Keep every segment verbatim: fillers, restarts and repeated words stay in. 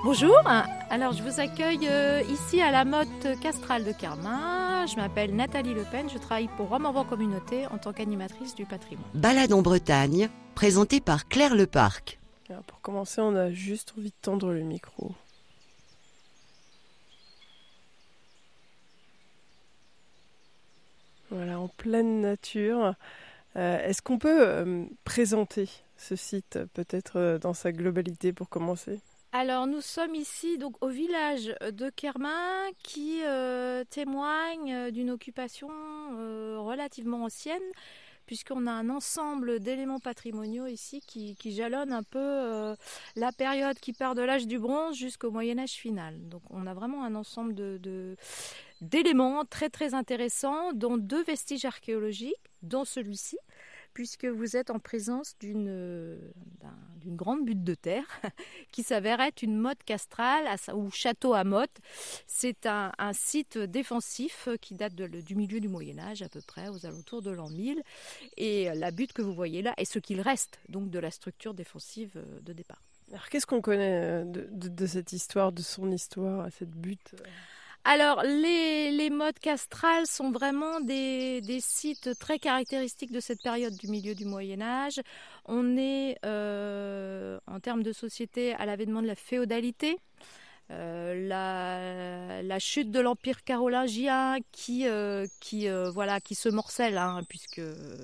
Bonjour, alors je vous accueille euh, ici à la motte castrale de Carmin. Je m'appelle Nathalie Le Pen, je travaille pour Rome en Vent Communauté en tant qu'animatrice du patrimoine. Balade en Bretagne, présentée par Claire Leparc. Alors pour commencer, on a juste envie de tendre le micro. Voilà, en pleine nature. Euh, est-ce qu'on peut euh, présenter ce site, peut-être euh, dans sa globalité pour commencer ? Alors nous sommes ici donc au village de Carmin qui euh, témoigne d'une occupation euh, relativement ancienne, puisqu'on a un ensemble d'éléments patrimoniaux ici qui, qui jalonnent un peu euh, la période qui part de l'âge du bronze jusqu'au Moyen-Âge final. Donc on a vraiment un ensemble de, de, d'éléments très très intéressants, dont deux vestiges archéologiques, dont celui-ci, puisque vous êtes en présence d'une, d'un, d'une grande butte de terre qui s'avère être une motte castrale ou château à motte. C'est un, un site défensif qui date de, du milieu du Moyen-Âge à peu près, aux alentours de l'an mille. Et la butte que vous voyez là est ce qu'il reste donc de la structure défensive de départ. Alors qu'est-ce qu'on connaît de, de, de cette histoire, de son histoire, cette butte ? Alors, les, les mottes castrales sont vraiment des, des sites très caractéristiques de cette période du milieu du Moyen-Âge. On est, euh, en termes de société, à l'avènement de la féodalité. Euh, la, la chute de l'Empire carolingien qui, euh, qui, euh, voilà, qui se morcelle, hein, puisque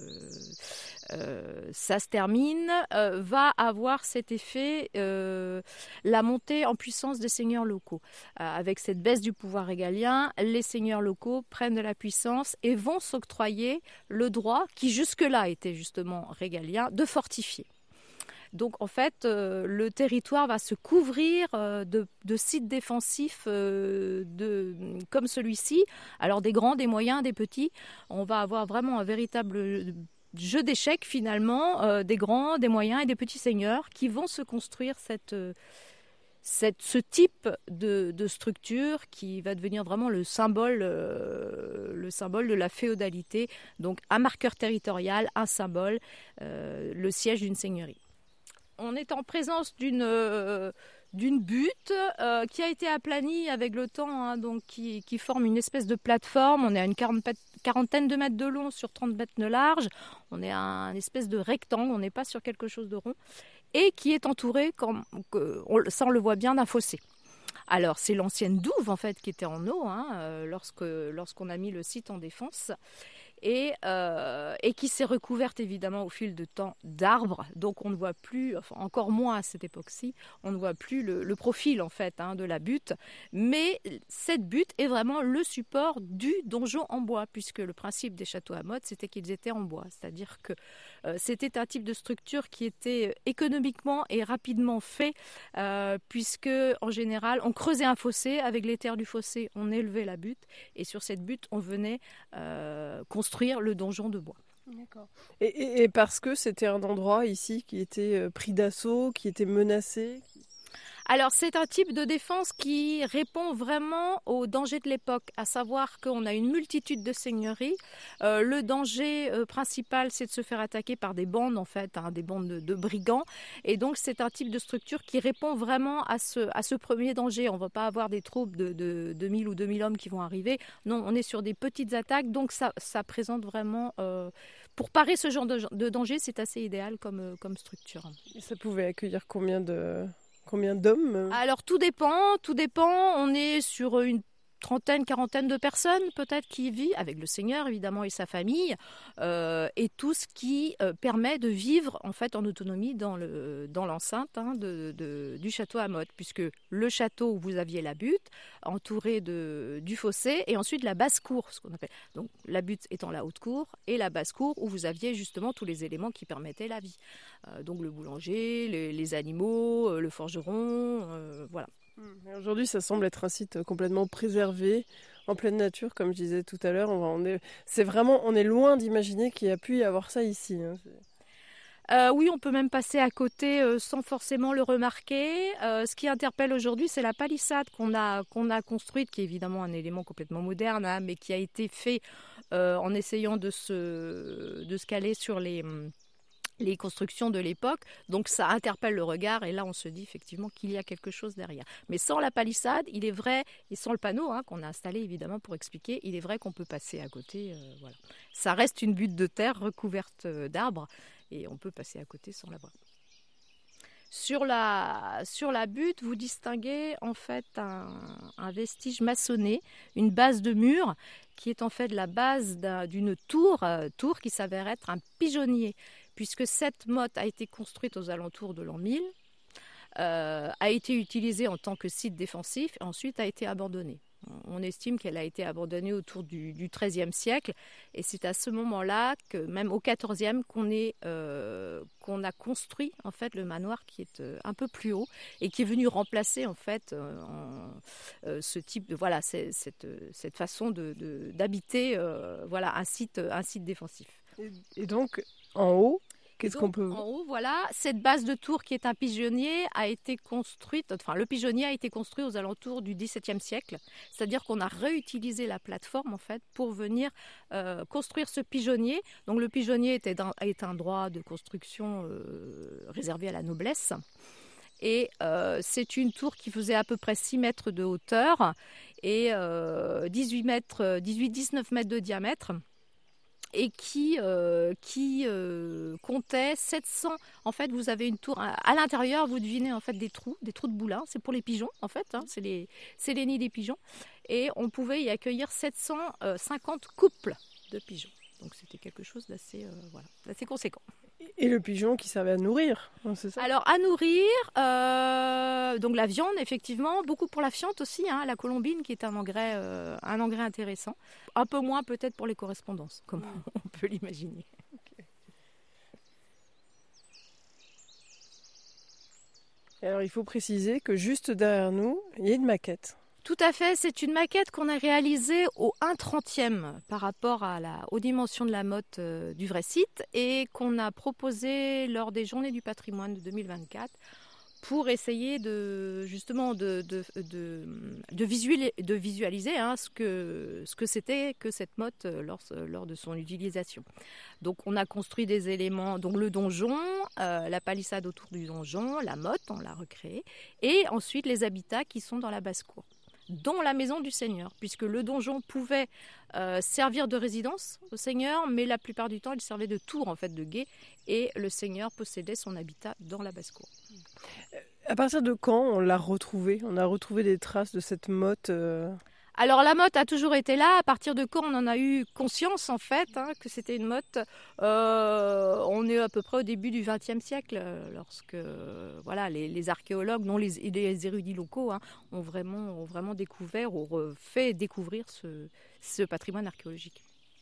euh, ça se termine, euh, va avoir cet effet, euh, la montée en puissance des seigneurs locaux. Euh, avec cette baisse du pouvoir régalien, les seigneurs locaux prennent de la puissance et vont s'octroyer le droit, qui jusque-là était justement régalien, de fortifier. Donc en fait, euh, le territoire va se couvrir euh, de, de sites défensifs euh, de, comme celui-ci. Alors des grands, des moyens, des petits. On va avoir vraiment un véritable jeu d'échecs finalement, euh, des grands, des moyens et des petits seigneurs qui vont se construire cette, cette, ce type de, de structure qui va devenir vraiment le symbole, euh, le symbole de la féodalité. Donc un marqueur territorial, un symbole, euh, le siège d'une seigneurie. On est en présence d'une, euh, d'une butte euh, qui a été aplanie avec le temps, hein, donc qui, qui forme une espèce de plateforme. On est à une quarantaine de mètres de long sur trente mètres de large. On est à un espèce de rectangle, on n'est pas sur quelque chose de rond. Et qui est entouré, comme, ça on le voit bien, d'un fossé. Alors c'est l'ancienne douve en fait qui était en eau hein, euh, lorsque, lorsqu'on a mis le site en défense. Et, euh, et qui s'est recouverte évidemment au fil du temps d'arbres, donc on ne voit plus, enfin encore moins à cette époque-ci, on ne voit plus le, le profil en fait hein, de la butte, mais cette butte est vraiment le support du donjon en bois, puisque le principe des châteaux à motte c'était qu'ils étaient en bois, c'est-à-dire que euh, c'était un type de structure qui était économiquement et rapidement fait, euh, puisque en général on creusait un fossé, avec les terres du fossé on élevait la butte, et sur cette butte on venait euh, construire construire le donjon de bois. D'accord. Et, et, et parce que c'était un endroit ici qui était pris d'assaut, qui était menacé qui... Alors c'est un type de défense qui répond vraiment aux dangers de l'époque, à savoir qu'on a une multitude de seigneuries. Euh, le danger euh, principal c'est de se faire attaquer par des bandes en fait, hein, des bandes de, de brigands, et donc c'est un type de structure qui répond vraiment à ce, à ce premier danger. On ne va pas avoir des troupes de, de, de mille ou deux mille hommes qui vont arriver, non, on est sur des petites attaques, donc ça, ça présente vraiment... Euh, pour parer ce genre de, de danger, c'est assez idéal comme, comme structure. Et ça pouvait accueillir combien de... Combien d'hommes ? Alors tout dépend, tout dépend. On est sur une trentaine, quarantaine de personnes peut-être qui vivent, avec le seigneur évidemment et sa famille, euh, et tout ce qui euh, permet de vivre en fait en autonomie dans, le, dans l'enceinte hein, de, de, du château à motte, puisque le château où vous aviez la butte, entouré de, du fossé, et ensuite la basse-cour, ce qu'on appelle. Donc la butte étant la haute-cour, et la basse-cour où vous aviez justement tous les éléments qui permettaient la vie. Euh, donc le boulanger, les, les animaux, euh, le forgeron, euh, voilà. Et aujourd'hui, ça semble être un site complètement préservé, en pleine nature, comme je disais tout à l'heure. On, va, on est, c'est vraiment, on est loin d'imaginer qu'il y a pu y avoir ça ici. Hein. Euh, oui, on peut même passer à côté euh, sans forcément le remarquer. Euh, ce qui interpelle aujourd'hui, c'est la palissade qu'on a, qu'on a construite, qui est évidemment un élément complètement moderne, hein, mais qui a été fait euh, en essayant de se, de se caler sur les... les constructions de l'époque, donc ça interpelle le regard et là on se dit effectivement qu'il y a quelque chose derrière. Mais sans la palissade, il est vrai, et sans le panneau hein, qu'on a installé évidemment pour expliquer, il est vrai qu'on peut passer à côté. Euh, voilà. Ça reste une butte de terre recouverte d'arbres et on peut passer à côté sans la voir. Sur la, sur la butte, vous distinguez en fait un, un vestige maçonné, une base de mur qui est en fait la base d'un, d'une tour, euh, tour qui s'avère être un pigeonnier, puisque cette motte a été construite aux alentours de l'an mille, euh, a été utilisée en tant que site défensif et ensuite a été abandonnée. On estime qu'elle a été abandonnée autour du, du treizième siècle et c'est à ce moment-là, que même au quatorzième, qu'on, est, euh, qu'on a construit en fait, le manoir qui est euh, un peu plus haut et qui est venu remplacer en fait, euh, en, euh, ce type de, voilà, c'est, cette, cette façon de, de, d'habiter euh, voilà, un, site, un site défensif. Et, et donc, en haut, qu'est-ce donc, qu'on peut... En haut, voilà, cette base de tour qui est un pigeonnier a été construite, enfin le pigeonnier a été construit aux alentours du dix-septième siècle, c'est-à-dire qu'on a réutilisé la plateforme en fait pour venir euh, construire ce pigeonnier. Donc le pigeonnier était un, est un droit de construction euh, réservé à la noblesse. Et euh, c'est une tour qui faisait à peu près six mètres de hauteur et euh, dix-huit mètres, dix-huit dix-neuf mètres de diamètre. Et qui, euh, qui euh, comptait sept cents. En fait, vous avez une tour à, à l'intérieur. Vous devinez en fait des trous, des trous de boulins. C'est pour les pigeons en fait. Hein, c'est les, c'est les nids des pigeons. Et on pouvait y accueillir sept cent cinquante couples de pigeons. Donc c'était quelque chose d'assez, euh, voilà, d'assez conséquent. Et le pigeon qui servait à nourrir, c'est ça ? Alors à nourrir, euh, donc la viande effectivement, beaucoup pour la fiente aussi, hein, la colombine qui est un engrais, euh, un engrais intéressant. Un peu moins peut-être pour les correspondances, comme mmh. on peut l'imaginer. Okay. Et alors il faut préciser que juste derrière nous, il y a une maquette. Tout à fait, c'est une maquette qu'on a réalisée au un trentième par rapport à la, aux dimensions de la motte euh, du vrai site et qu'on a proposée lors des Journées du patrimoine de deux mille vingt-quatre pour essayer de, justement de, de, de, de, visualiser, de visualiser hein, ce, que, ce que c'était que cette motte lors, lors de son utilisation. Donc on a construit des éléments, donc le donjon, euh, la palissade autour du donjon, la motte, on l'a recréée, et ensuite les habitats qui sont dans la basse-cour, dont la maison du seigneur, puisque le donjon pouvait euh, servir de résidence au seigneur, mais la plupart du temps, il servait de tour, en fait, de guet, et le seigneur possédait son habitat dans la basse-cour. À partir de quand on l'a retrouvé ? On a retrouvé des traces de cette motte euh... Alors la motte a toujours été là. À partir de quand on en a eu conscience en fait hein, que c'était une motte euh, on est à peu près au début du vingtième siècle, lorsque euh, voilà les, les archéologues, non les, les érudits locaux, hein, ont vraiment ont vraiment découvert ou fait découvrir ce, ce patrimoine archéologique.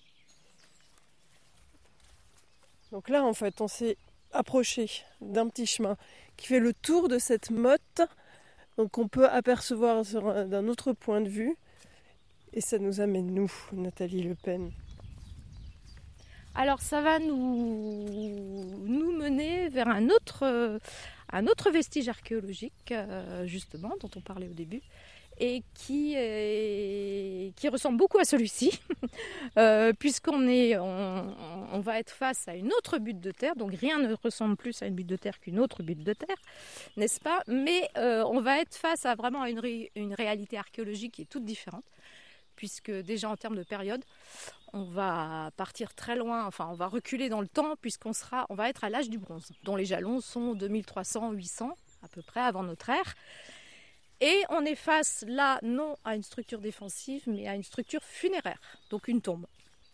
Donc là en fait on s'est approché d'un petit chemin qui fait le tour de cette motte, donc on peut apercevoir sur un, d'un autre point de vue. Et ça nous amène, nous, Nathalie Le Pen. Alors ça va nous, nous mener vers un autre, euh, un autre vestige archéologique, euh, justement, dont on parlait au début, et qui, est, qui ressemble beaucoup à celui-ci, euh, puisqu'on est, on, on va être face à une autre butte de terre, donc rien ne ressemble plus à une butte de terre qu'une autre butte de terre, n'est-ce pas ? Mais euh, on va être face à vraiment une, ré, une réalité archéologique qui est toute différente, puisque déjà en termes de période, on va partir très loin, enfin on va reculer dans le temps, puisqu'on sera, on va être à l'âge du bronze, dont les jalons sont deux mille trois cents à huit cents, à peu près avant notre ère. Et on est face là, non à une structure défensive, mais à une structure funéraire, donc une tombe.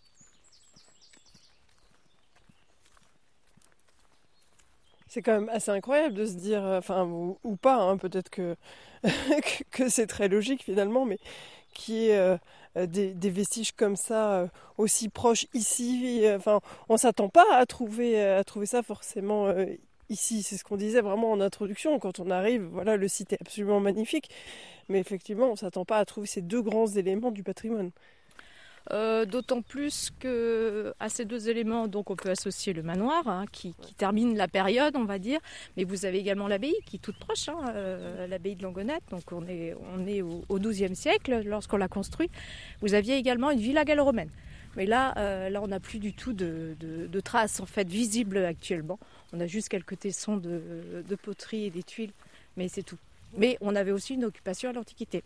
C'est quand même assez incroyable de se dire, enfin, ou, ou pas, hein, peut-être que, que c'est très logique finalement, mais qu'il y ait euh, des, des vestiges comme ça euh, aussi proches ici. Enfin, on ne s'attend pas à trouver, à trouver ça forcément euh, ici. C'est ce qu'on disait vraiment en introduction. Quand on arrive, voilà, le site est absolument magnifique, mais effectivement, on ne s'attend pas à trouver ces deux grands éléments du patrimoine. Euh, d'autant plus qu'à ces deux éléments, donc on peut associer le manoir hein, qui, qui termine la période, on va dire, mais vous avez également l'abbaye qui est toute proche, hein, euh, l'abbaye de Langonette, donc on est, on est au, au douzième siècle lorsqu'on l'a construit. Vous aviez également une villa gallo-romaine. Mais là, euh, là on n'a plus du tout de, de, de traces en fait visibles actuellement. On a juste quelques tessons de, de poterie et des tuiles, mais c'est tout. Mais on avait aussi une occupation à l'Antiquité.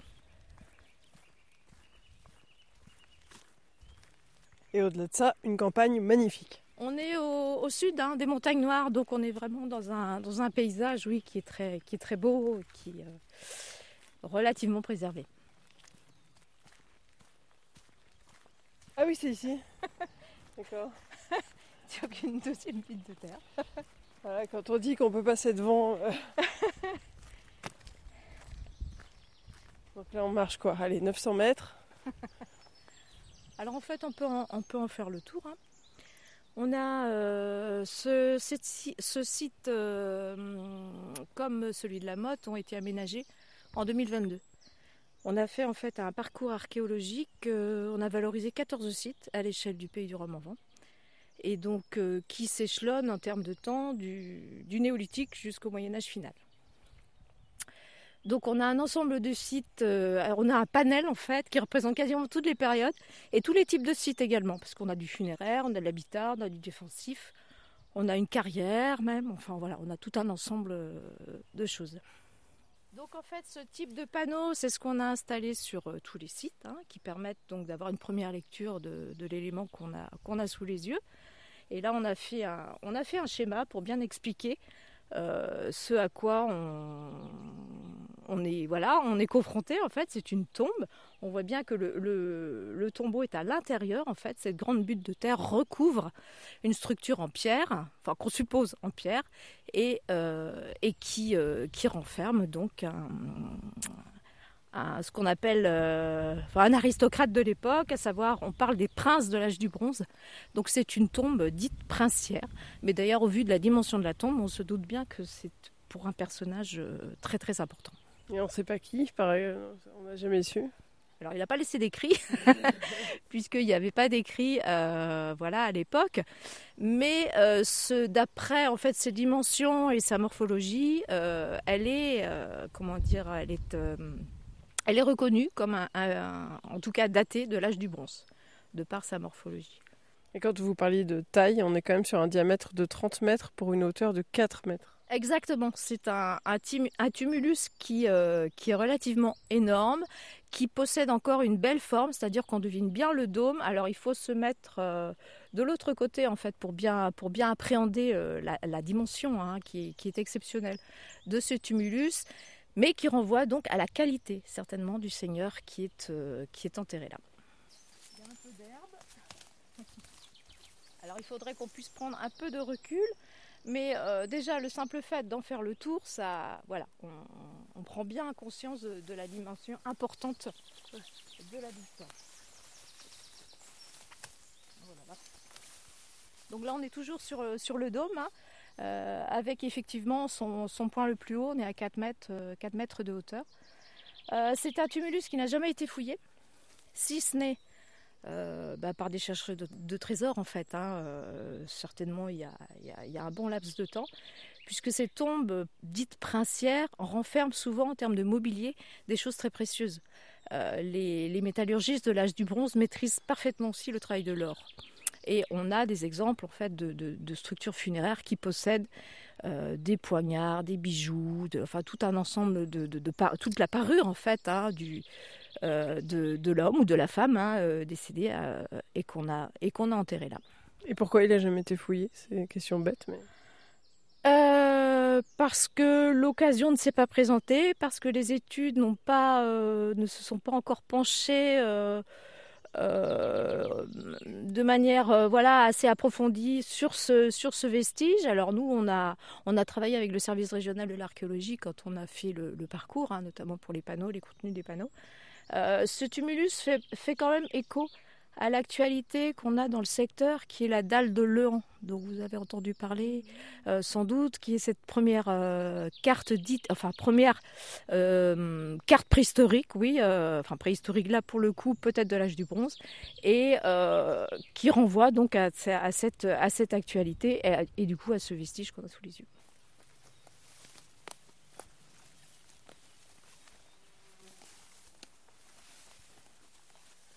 Et au-delà de ça, une campagne magnifique. On est au, au sud hein, des montagnes noires, donc on est vraiment dans un, dans un paysage oui, qui, est très, qui est très beau, qui est euh, relativement préservé. Ah oui, c'est ici. D'accord. Donc une deuxième butte de terre. Voilà, quand on dit qu'on peut passer devant... Euh... Donc là, on marche quoi? Allez, neuf cents mètres. Alors en fait, on peut en, on peut en faire le tour. Hein. On a euh, ce, cette, ce site, euh, comme celui de la Motte, ont été aménagés en deux mille vingt-deux. On a fait en fait un parcours archéologique, euh, on a valorisé quatorze sites à l'échelle du pays du Rhum-en-Vent, et donc euh, qui s'échelonnent en termes de temps du, du néolithique jusqu'au Moyen-Âge final. Donc on a un ensemble de sites, euh, on a un panel en fait qui représente quasiment toutes les périodes et tous les types de sites également, parce qu'on a du funéraire, on a de l'habitat, on a du défensif, on a une carrière même, enfin voilà, on a tout un ensemble de choses. Donc en fait ce type de panneau, c'est ce qu'on a installé sur euh, tous les sites, hein, qui permettent donc d'avoir une première lecture de, de l'élément qu'on a, qu'on a sous les yeux. Et là on a fait un, on a fait un schéma pour bien expliquer Euh, ce à quoi on, on est voilà, on est confronté en fait, c'est une tombe. On voit bien que le, le, le tombeau est à l'intérieur en fait. Cette grande butte de terre recouvre une structure en pierre, enfin qu'on suppose en pierre, et, euh, et qui, euh, qui renferme donc un, un, ce qu'on appelle euh, enfin, un aristocrate de l'époque, à savoir on parle des princes de l'âge du bronze. Donc c'est une tombe dite princière. Mais d'ailleurs au vu de la dimension de la tombe, on se doute bien que c'est pour un personnage très très important. Et on ne sait pas qui, pareil, on n'a jamais su. Alors il n'a pas laissé d'écrit, puisqu'il n'y avait pas d'écrit euh, voilà, à l'époque. Mais euh, ce, d'après en fait, ses dimensions et sa morphologie, euh, elle est, euh, comment dire, elle est, euh, elle est reconnue comme, un, un, un, en tout cas datée de l'âge du bronze, de par sa morphologie. Et quand vous parliez de taille, on est quand même sur un diamètre de trente mètres pour une hauteur de quatre mètres. Exactement, c'est un, un, tim, un tumulus qui, euh, qui est relativement énorme, qui possède encore une belle forme, c'est-à-dire qu'on devine bien le dôme. Alors il faut se mettre euh, de l'autre côté en fait pour bien, pour bien appréhender euh, la, la dimension hein, qui, est, qui est exceptionnelle de ce tumulus, mais qui renvoie donc à la qualité certainement du seigneur qui est, euh, qui est enterré là. Il y a un peu d'herbe. Alors il faudrait qu'on puisse prendre un peu de recul. Mais euh, déjà, le simple fait d'en faire le tour, ça, voilà, on, on prend bien conscience de, de la dimension importante de la distance. Voilà. Donc là, on est toujours sur, sur le dôme, hein, euh, avec effectivement son, son point le plus haut, on est à quatre mètres, euh, quatre mètres de hauteur. Euh, c'est un tumulus qui n'a jamais été fouillé, si ce n'est Euh, bah, par des chercheurs de, de trésors en fait. Hein. Euh, certainement il y, a, il, y a, il y a un bon laps de temps, puisque ces tombes dites princières renferment souvent en termes de mobilier des choses très précieuses. Euh, les, les métallurgistes de l'âge du bronze maîtrisent parfaitement aussi le travail de l'or. Et on a des exemples en fait, de, de, de structures funéraires qui possèdent euh, des poignards, des bijoux, de, enfin tout un ensemble de, de, de par, toute la parure en fait hein, du Euh, de, de l'homme ou de la femme hein, euh, décédée euh, et qu'on a, et qu'on a enterré là. Et pourquoi il n'a jamais été fouillé? C'est une question bête, mais... Euh, parce que l'occasion ne s'est pas présentée, parce que les études n'ont pas, euh, ne se sont pas encore penchées euh, euh, de manière euh, voilà, assez approfondie sur ce, sur ce vestige. Alors nous, on a, on a travaillé avec le service régional de l'archéologie quand on a fait le, le parcours, hein, notamment pour les panneaux, les contenus des panneaux. Euh, ce tumulus fait, fait quand même écho à l'actualité qu'on a dans le secteur, qui est la dalle de Lehan, dont vous avez entendu parler euh, sans doute, qui est cette première euh, carte dite, enfin première euh, carte préhistorique, oui, euh, enfin préhistorique là pour le coup, peut-être de l'âge du bronze, et euh, qui renvoie donc à, à, cette, à cette actualité et, et du coup à ce vestige qu'on a sous les yeux.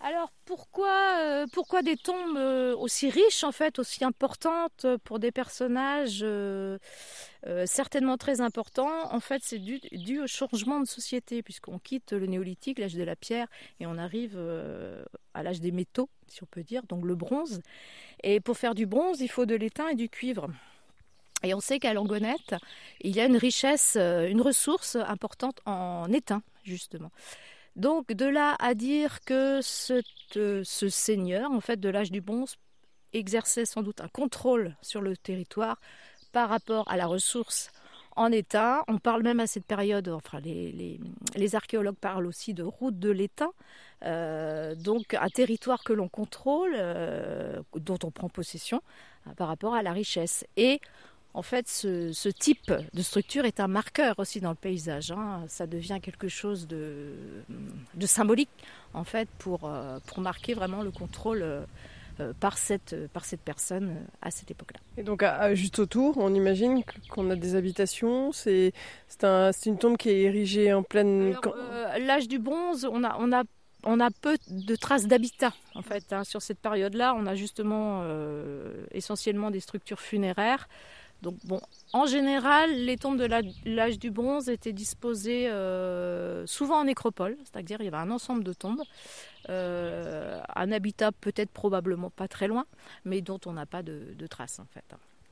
Alors pourquoi, euh, pourquoi des tombes euh, aussi riches en fait, aussi importantes pour des personnages euh, euh, certainement très importants? En fait, c'est dû, dû au changement de société puisqu'on quitte le néolithique, l'âge de la pierre, et on arrive euh, à l'âge des métaux, si on peut dire, donc le bronze. Et pour faire du bronze, il faut de l'étain et du cuivre. Et on sait qu'à Langonette, il y a une richesse, une ressource importante en étain, justement. Donc de là à dire que ce, ce seigneur, en fait, de l'âge du bronze, exerçait sans doute un contrôle sur le territoire par rapport à la ressource en étain. On parle même à cette période, enfin les, les, les archéologues parlent aussi de route de l'étain, euh, donc un territoire que l'on contrôle, euh, dont on prend possession euh, par rapport à la richesse. Et en fait, ce, ce type de structure est un marqueur aussi dans le paysage. Hein. Ça devient quelque chose de, de symbolique, en fait, pour, euh, pour marquer vraiment le contrôle euh, par, cette, par cette personne à cette époque-là. Et donc, à, à, juste autour, on imagine qu'on a des habitations. C'est, c'est, un, c'est une tombe qui est érigée en pleine... Alors, euh, l'âge du bronze, on a... On a On a peu de traces d'habitat en fait hein. Sur cette période-là. On a justement euh, essentiellement des structures funéraires. Donc bon, en général, les tombes de l'âge du bronze étaient disposées euh, souvent en nécropole, c'est-à-dire il y avait un ensemble de tombes, euh, un habitat peut-être probablement pas très loin, mais dont on n'a pas de, de traces en fait.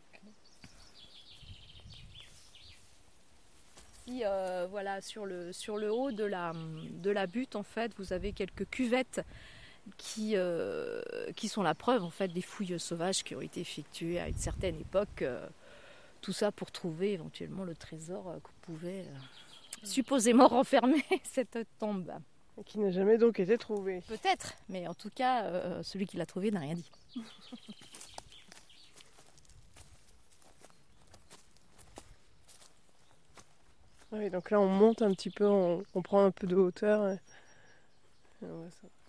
Ici, euh, voilà, sur le, sur le haut de la, de la butte, en fait, vous avez quelques cuvettes qui, euh, qui sont la preuve en fait des fouilles sauvages qui ont été effectuées à une certaine époque. Euh, tout ça pour trouver éventuellement le trésor euh, qu'on pouvait euh, supposément renfermer cette tombe. Qui n'a jamais donc été trouvé. Peut-être, mais en tout cas, euh, celui qui l'a trouvé n'a rien dit. Oui, donc là on monte un petit peu, on, on prend un peu de hauteur. Et... Et on voit ça.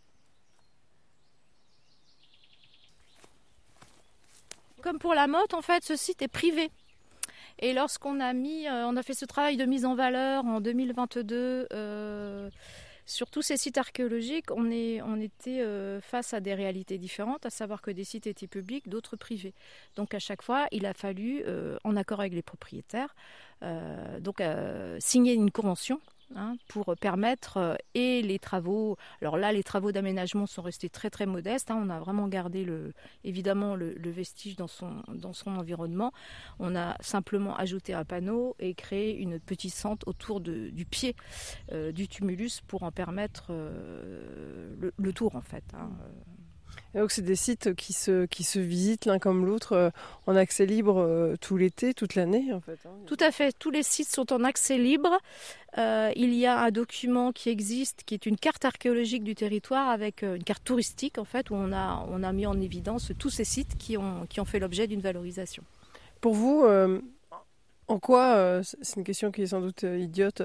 Comme pour la Motte, en fait, ce site est privé. Et lorsqu'on a mis, euh, on a fait ce travail de mise en valeur en deux mille vingt-deux euh, sur tous ces sites archéologiques, on, est, on était euh, face à des réalités différentes, à savoir que des sites étaient publics, d'autres privés. Donc à chaque fois, il a fallu, euh, en accord avec les propriétaires, euh, donc euh, signer une convention. Hein, pour permettre euh, et les travaux, alors là les travaux d'aménagement sont restés très très modestes, hein, on a vraiment gardé le, évidemment le, le vestige dans son, dans son environnement, on a simplement ajouté un panneau et créé une petite sente autour de, du pied euh, du tumulus pour en permettre euh, le, le tour en fait. Hein. Et donc c'est des sites qui se, qui se visitent l'un comme l'autre euh, en accès libre euh, tout l'été, toute l'année en fait. Hein. Tout à fait, tous les sites sont en accès libre. Euh, il y a un document qui existe, qui est une carte archéologique du territoire avec euh, une carte touristique en fait, où on a, on a mis en évidence tous ces sites qui ont, qui ont fait l'objet d'une valorisation. Pour vous, euh, en quoi, euh, c'est une question qui est sans doute idiote,